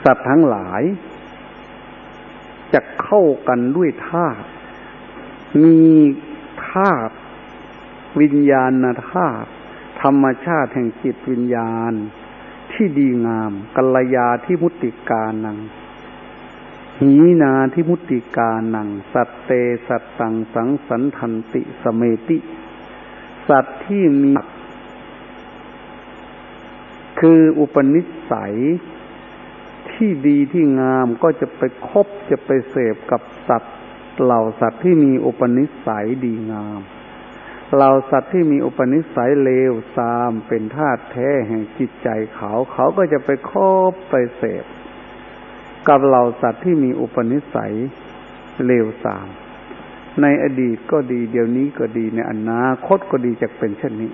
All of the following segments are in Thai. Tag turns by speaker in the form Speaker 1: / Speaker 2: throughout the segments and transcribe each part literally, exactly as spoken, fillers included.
Speaker 1: สัตว์ทั้งหลายจะเข้ากันด้วยธาตุมีธาตุวิญญาณธาตุธรรมชาติแห่งจิตวิญญาณที่ดีงามกัลยาที่มุตติกานังหีนาที่มุตติกานังสัตเตสัตตังสังสันทันติสเมติสัตว์ที่มีคืออุปนิสัยที่ดีที่งามก็จะไปคบจะไปเสพกับสัตว์เหล่าสัตว์ที่มีอุปนิสัยดีงามเหล่าสัตว์ที่มีอุปนิสัยเลวทรามเป็นธาตุแท้แห่งจิตใจเขาเขาก็จะไปคบไปเสพกับเหล่าสัตว์ที่มีอุปนิสัยเลวทรามในอดีตก็ดีเดี๋ยวนี้ก็ดีในอนาคตก็ดีจะเป็นเช่นนี้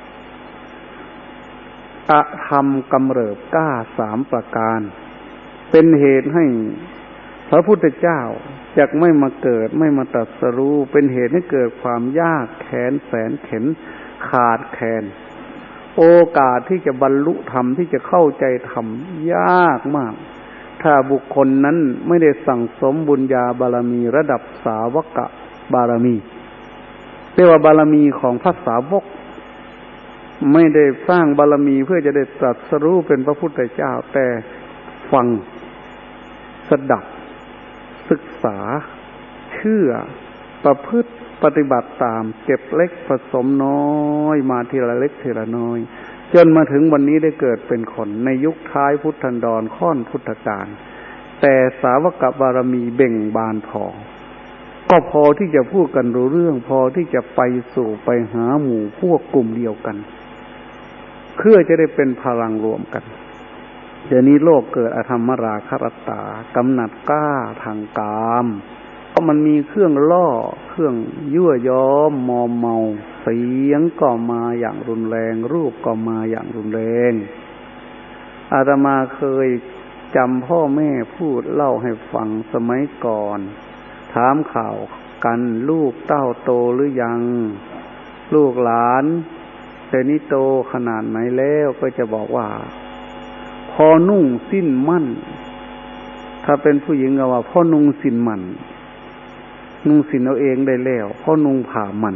Speaker 1: อธรรมกำเริบกล้าสามประการเป็นเหตุให้พระพุทธเจ้าจักไม่มาเกิดไม่มาตรัสรู้เป็นเหตุให้เกิดความยากแค้นแสนเข็ญขาดแคลนโอกาสที่จะบรรลุธรรมที่จะเข้าใจธรรมยากมากถ้าบุคคลนั้นไม่ได้สั่งสมบุญญาบารมีระดับสาวกบารมีเรียกว่าบารมีของพระสาวกไม่ได้สร้างบารมีเพื่อจะได้ตรัสรู้เป็นพระพุทธเจ้าแต่ฟังสดับศึกษาเชื่อประพฤติปฏิบัติตามเก็บเล็กผสมน้อยมาทีละเล็กทีละน้อยจนมาถึงวันนี้ได้เกิดเป็นคนในยุคท้ายพุทธันดรค่อนพุทธกาลแต่สาวกบารมีเบ่งบานพอก็พอที่จะพูดกันรู้เรื่องพอที่จะไปสู่ไปหาหมู่พวกกลุ่มเดียวกันเพื่อจะได้เป็นพลังรวมกันเดี๋ยวนี้โลกเกิดอธรรมราคะรัตตากำหนัดกล้าทางกามเพราะมันมีเครื่องล่อเครื่องยั่วย้อมมอมเมาเสียงก็มาอย่างรุนแรงรูปก็มาอย่างรุนแรงอาตมาเคยจำพ่อแม่พูดเล่าให้ฟังสมัยก่อนถามข่าวกันลูกเต้าโตหรือยังลูกหลานแต่นี่โตขนาดไหนแล้วก็จะบอกว่าพอนุ่งสิ้นมั่นถ้าเป็นผู้หญิงก็ว่าพ่อนุ่งสิ้นมั่นนุ่งสิ้นเอาเองได้แล้วพ่อนุ่งผ่ามั่น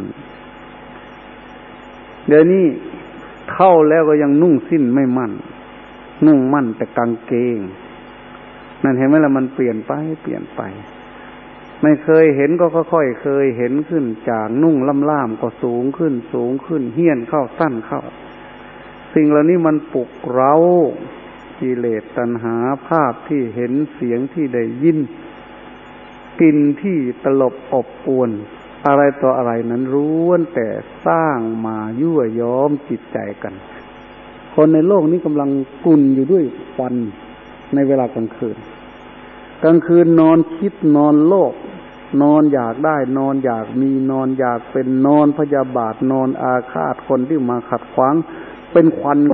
Speaker 1: เดี๋ยวนี้เท่าแล้วก็ยังนุ่งสิ้นไม่มั่นนุ่งมั่นแต่กางเกงนั่นเห็นไหมล่ะมันเปลี่ยนไปเปลี่ยนไปไม่เคยเห็นก็ค่อยๆเคยเห็นขึ้นจากนุ่งล่ามๆก็สูงขึ้นสูงขึ้นเหี้ยนเข้าสั้นเข้าสิ่งเหล่านี้มันปลุกเร้ากิเลสตัณหาภาพที่เห็นเสียงที่ได้ยินกลิ่นที่ตลบอบอวนอะไรต่ออะไรนั้นล้วนแต่สร้างมายั่วย้อมจิตใจกันคนในโลกนี้กำลังกุ่นอยู่ด้วยควันในเวลากลางคืนกลางคืนนอนคิดนอนโลภนอนอยากได้นอนอยากมีนอนอยากเป็นนอนพยาบาทนอนอาฆาตคนที่มาขัดขวางเป็นควัน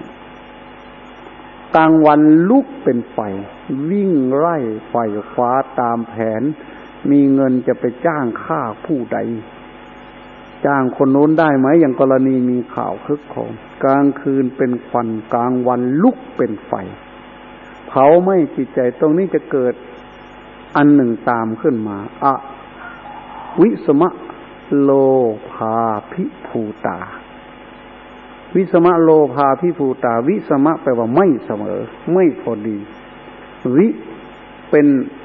Speaker 1: กลางวันลุกเป็นไฟวิ่งไล่ไฟฟ้าตามแผนมีเงินจะไปจ้างฆ่าผู้ใดจ้างคนโน้นได้ไหมอย่างกรณีมีข่าวคึกโครมกลางคืนเป็นควันกลางวันลุกเป็นไฟเผาไหม้จิตใจตรงนี้จะเกิดอันหนึ่งตามขึ้นมาอวิสมะโลภาภิภูตาวิสมะโลภาภิภูตาวิสมะแปลว่าไม่เสมอไม่พอดีวิเป็น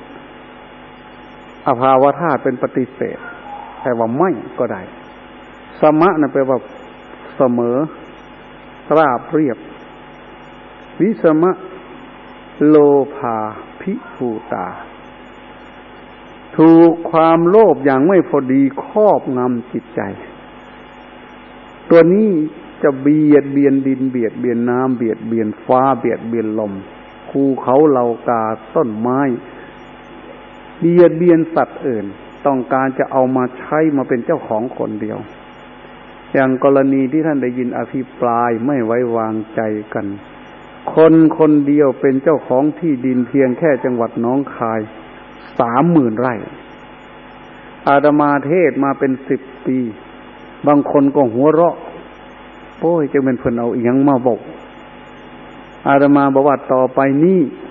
Speaker 1: อภาวธาตุเป็นปฏิเสธแปลว่าไม่ก็ได้สมะนั่นแปลว่าเสมอราบเรียบวิสมะโลภาภิภูตาถูกความโลภอย่างไม่พอดีครอบงำจิตใจตัวนี้จะเบียดเบียนดินเบียดเบียนน้ำเบียดเบียนฟ้าเบียดเบียนลมภูเขาเหล่ากาต้นไม้เบียดเบียนสัตว์อื่นต้องการจะเอามาใช้มาเป็นเจ้าของคนเดียวอย่างกรณีที่ท่านได้ยินอภิปรายไม่ไว้วางใจกันคนคนเดียวเป็นเจ้าของที่ดินเพียงแค่จังหวัดหนองคายสามหมื่นไร่อาตมาเทศมาเป็นสิบปีบางคนก็หัวเราะโอ้ยจะเป็นเพิ่นเอาอีหยังมาบอกอาตมาบอกว่าต่อไปนี้